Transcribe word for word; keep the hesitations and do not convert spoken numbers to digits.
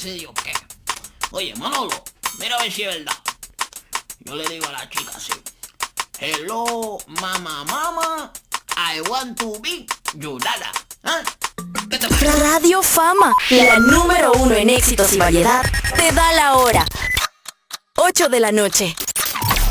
sé yo qué. Oye, Manolo, mira a ver si es verdad. Yo le digo a la chica así: hello, mama, mama, I want to be your dada. ¿Ah? ¿Qué te parece? Radio Fama, la número uno en éxitos y variedad, te da la hora. ocho de la noche.